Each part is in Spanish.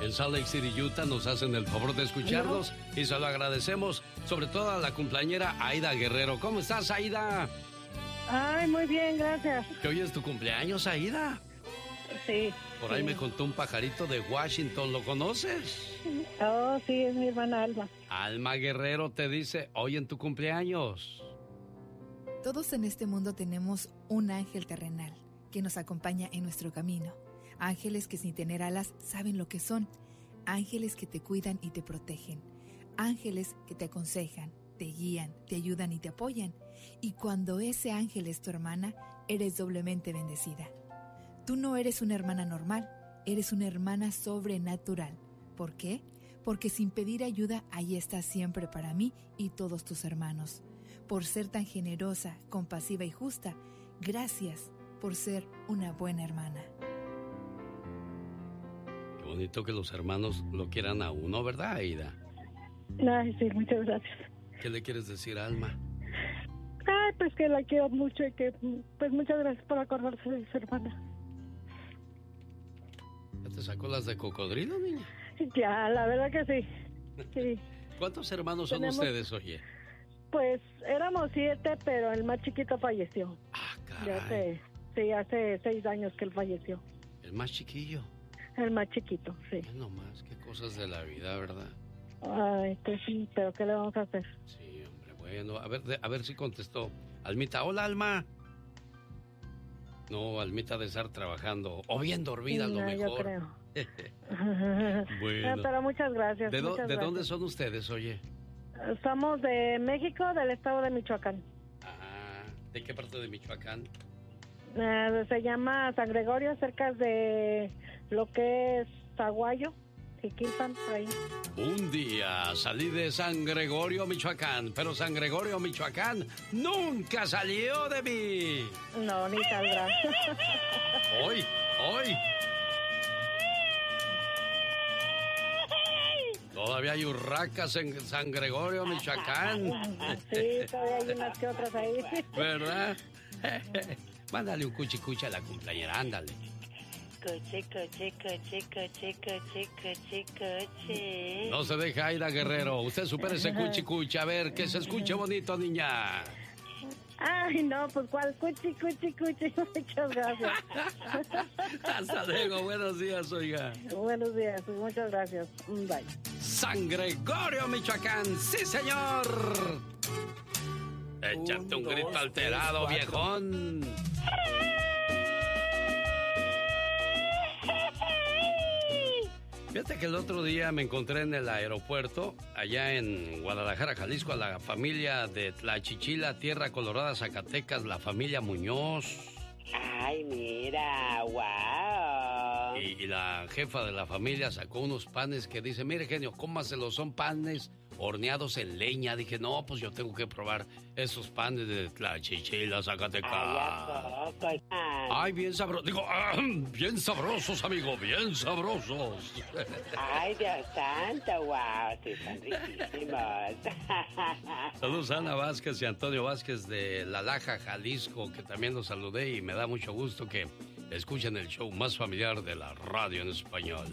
en Salt Lake City, Utah, nos hacen el favor de escucharnos y se lo agradecemos, sobre todo a la cumpleañera Aida Guerrero. ¿Cómo estás, Aida? Ay, muy bien, gracias. ¿Que hoy es tu cumpleaños, Aida? Sí. Por ahí me contó un pajarito de Washington, ¿lo conoces? Oh, sí, es mi hermana Alma. Alma Guerrero te dice, hoy en tu cumpleaños. Todos en este mundo tenemos un ángel terrenal que nos acompaña en nuestro camino. Ángeles que sin tener alas saben lo que son. Ángeles que te cuidan y te protegen. Ángeles que te aconsejan, te guían, te ayudan y te apoyan. Y cuando ese ángel es tu hermana, eres doblemente bendecida. Tú no eres una hermana normal, eres una hermana sobrenatural. ¿Por qué? Porque sin pedir ayuda, ahí estás siempre para mí y todos tus hermanos. Por ser tan generosa, compasiva y justa, gracias por ser una buena hermana. Qué bonito que los hermanos lo quieran a uno, ¿verdad, Aida? Ay, sí, muchas gracias. ¿Qué le quieres decir a Alma? Ay, pues que la quiero mucho y que, pues muchas gracias por acordarse de su hermana. ¿Ya te sacó las de cocodrilo, niña? Ya, la verdad que sí. Sí. ¿Cuántos hermanos son ustedes, oye? Pues éramos 7, pero el más chiquito falleció. Ah, caray. Hace 6 años que él falleció. ¿El más chiquillo? El más chiquito, sí. No más, qué cosas de la vida, ¿verdad? Ay, pues sí, pero ¿qué le vamos a hacer? Sí, hombre, bueno, a ver si contestó. Almita, hola, Alma. No, Almita de estar trabajando o bien dormida, no, a lo mejor. Yo creo. Bueno. Pero muchas gracias. ¿De gracias. dónde son ustedes, oye? Somos de México, del estado de Michoacán. Ah, ¿de qué parte de Michoacán? Se llama San Gregorio, cerca de lo que es Zaguayo, Jiquilpan, por ahí. Un día salí de San Gregorio, Michoacán, pero San Gregorio, Michoacán nunca salió de mí. No, ni saldrá. Hoy. Todavía hay urracas en San Gregorio, Michoacán. Sí, todavía hay unas que otras ahí. ¿Verdad? Mándale un cuchicuchi a la cumpleañera, ándale. Cuchi. No se deja, Aida Guerrero. Usted supere ese cuchicuchi. A ver, que se escuche bonito, niña. Ay, no, pues cuál cuchi. Muchas gracias. Hasta luego, buenos días, oiga. Buenos días, pues muchas gracias. Bye. San Gregorio, Michoacán, sí, señor. Échate un grito alterado, viejón. Fíjate que el otro día me encontré en el aeropuerto, allá en Guadalajara, Jalisco, a la familia de Tlachichila, Tierra Colorada, Zacatecas, la familia Muñoz. Ay, mira, wow. Y la jefa de la familia sacó unos panes que dice, mire, genio, cómaselos, son panes horneados en leña. Dije, no, pues yo tengo que probar esos panes de Tlachichila, Zacatecas. Ay, bien sabrosos. Digo, bien sabrosos, amigo, bien sabrosos. Ay, Dios santo, wow, sí, son riquísimos. Saludos a Ana Vázquez y Antonio Vázquez de La Laja, Jalisco, que también los saludé y me da mucho gusto que escuchen el show más familiar de la radio en español.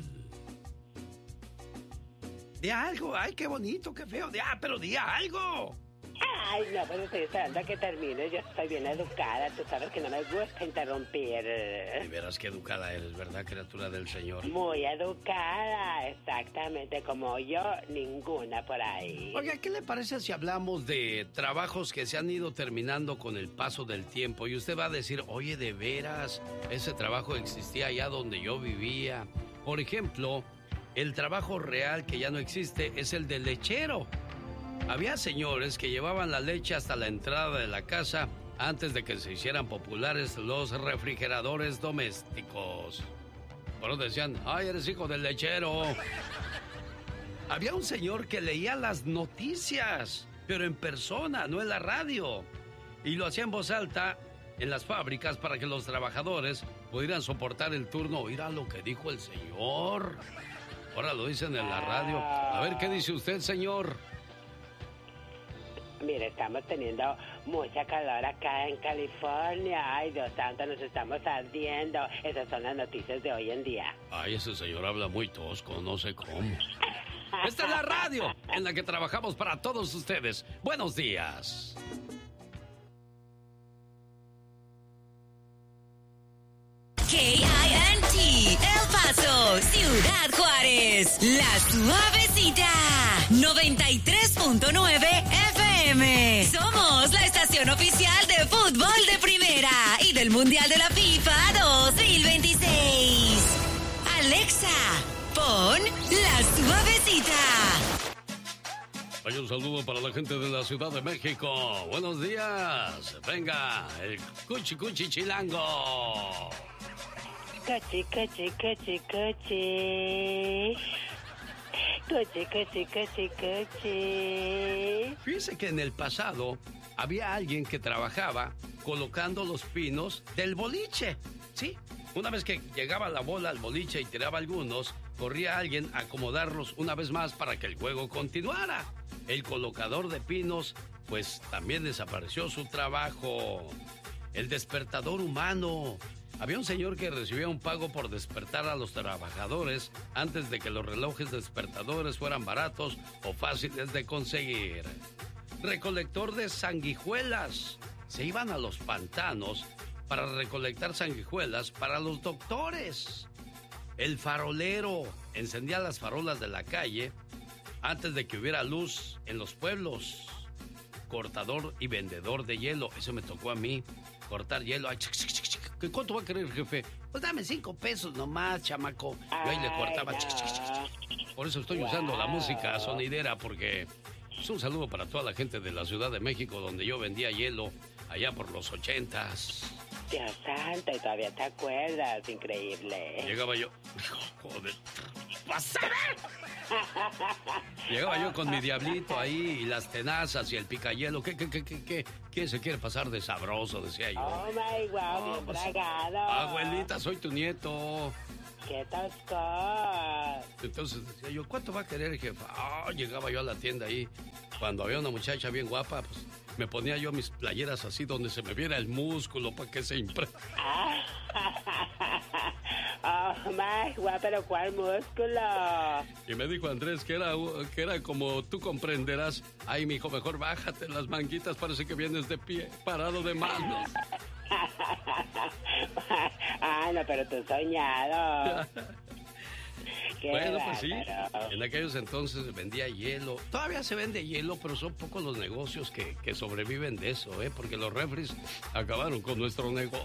Di algo, ay, qué bonito, qué feo, pero di algo. Ay, no, pues estoy esperando a que termine. Yo estoy bien educada. Tú sabes que no me gusta interrumpir. Y verás qué educada eres, ¿verdad, criatura del Señor? Muy educada, exactamente como yo, ninguna por ahí. Oiga, ¿qué le parece si hablamos de trabajos que se han ido terminando con el paso del tiempo? Y usted va a decir, oye, de veras, ese trabajo existía allá donde yo vivía. Por ejemplo, el trabajo real que ya no existe es el del lechero. Había señores que llevaban la leche hasta la entrada de la casa antes de que se hicieran populares los refrigeradores domésticos. Bueno, decían, ay, eres hijo del lechero. Había un señor que leía las noticias, pero en persona, no en la radio. Y lo hacía en voz alta en las fábricas para que los trabajadores pudieran soportar el turno. Oír a lo que dijo el señor. Ahora lo dicen en la radio. A ver, ¿qué dice usted, señor? Mire, estamos teniendo mucha calor acá en California. Ay, Dios santo, nos estamos ardiendo. Esas son las noticias de hoy en día. Ay, ese señor habla muy tosco, no sé cómo. Esta es la radio en la que trabajamos para todos ustedes. Buenos días. KINT, El Paso, Ciudad Juárez, La Suavecita, 93.9 FM. Somos la estación oficial de fútbol de primera y del Mundial de la FIFA 2026. Alexa, pon La Suavecita. Hay un saludo para la gente de la Ciudad de México. Buenos días. Venga, el cuchi cuchi chilango. Cochi, cochi, cochi, cochi. Cochi, cochi, cochi, cochi. Fíjese que en el pasado había alguien que trabajaba colocando los pinos del boliche. Sí, una vez que llegaba la bola al boliche y tiraba algunos, corría alguien a acomodarlos una vez más para que el juego continuara. El colocador de pinos, pues también desapareció su trabajo. El despertador humano. Había un señor que recibía un pago por despertar a los trabajadores antes de que los relojes despertadores fueran baratos o fáciles de conseguir. Recolector de sanguijuelas. Se iban a los pantanos para recolectar sanguijuelas para los doctores. El farolero encendía las farolas de la calle antes de que hubiera luz en los pueblos. Cortador y vendedor de hielo. Eso me tocó a mí. Cortar hielo. Ay, ¿cuánto va a querer, jefe? Pues dame 5 pesos nomás, chamaco. Yo ahí le cortaba. No. Por eso estoy usando la música sonidera, porque es un saludo para toda la gente de la Ciudad de México, donde yo vendía hielo allá por los 80s. Dios santo, y todavía te acuerdas, increíble. Llegaba yo. Joder. ¡Vas a ver! Llegaba yo con mi diablito ahí y las tenazas y el picayelo. ¿Qué? ¿Quién se quiere pasar de sabroso? Decía yo. Oh my wow, bien bragado. Abuelita, soy tu nieto. ¡Qué tosco! Entonces decía yo, ¿cuánto va a querer, jefa? Llegaba yo a la tienda ahí. Cuando había una muchacha bien guapa, pues me ponía yo mis playeras así donde se me viera el músculo para que se impresione. Oh my wow, pero ¿cuál músculo? Y me dijo Andrés que era como tú comprenderás. Ay, mijo, mejor bájate las manguitas, parece que vienes de pie, parado de manos. No, pero tú soñado. Bueno, pues sí, en aquellos entonces vendía hielo. Todavía se vende hielo, pero son pocos los negocios que sobreviven de eso, porque los refris acabaron con nuestro negocio.